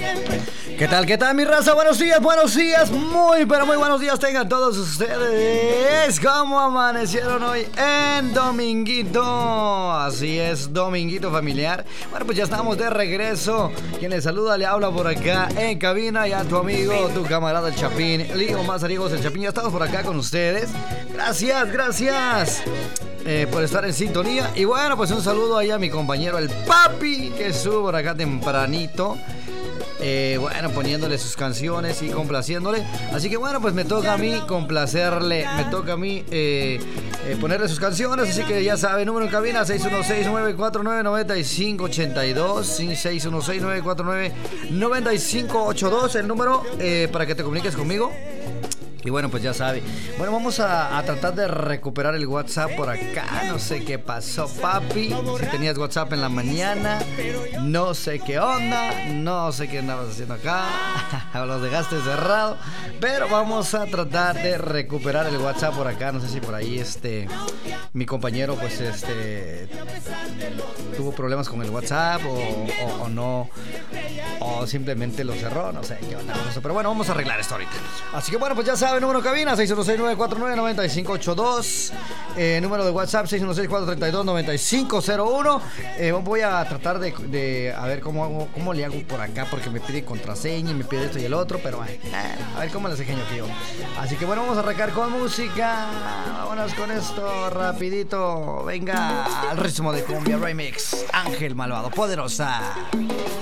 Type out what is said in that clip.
¿Qué tal mi raza? Buenos días, muy pero muy buenos días tengan todos ustedes. ¿Cómo amanecieron hoy en dominguito? Así es, dominguito familiar. Bueno, pues ya estamos de regreso. Quien le saluda, le habla por acá en cabina. Y a tu amigo, tu camarada el Chapín, Lío Mazariegos el Chapín. Ya estamos por acá con ustedes. Gracias por estar en sintonía. Y bueno, pues un saludo ahí a mi compañero el Papi, que estuvo por acá tempranito. Bueno, poniéndole sus canciones y complaciéndole. Así que bueno, pues me toca a mí complacerle. Me toca a mí ponerle sus canciones. Así que ya sabe, número en cabina 616-949-9582. 616-949-9582. El número para que te comuniques conmigo. Y bueno, pues ya sabe. Bueno, vamos a tratar de recuperar el WhatsApp por acá. No sé qué pasó, papi. Si tenías WhatsApp en la mañana, no sé qué onda, no sé qué andabas haciendo acá. Lo dejaste cerrado. Pero vamos a tratar de recuperar el WhatsApp por acá. No sé si por ahí mi compañero pues tuvo problemas con el WhatsApp o no, o simplemente lo cerró. No sé qué onda con eso. Pero bueno, vamos a arreglar esto ahorita. Así que bueno, pues ya saben. Número de cabina 616-949-9582. Número de WhatsApp 616-432-9501. Voy a tratar de a ver cómo le hago por acá, porque me pide contraseña y me pide esto y el otro, pero a ver cómo les enseño yo. Así que bueno, vamos a arrancar con música. Vámonos con esto rapidito. Venga, al ritmo de cumbia remix. Ángel Malvado, Poderosa.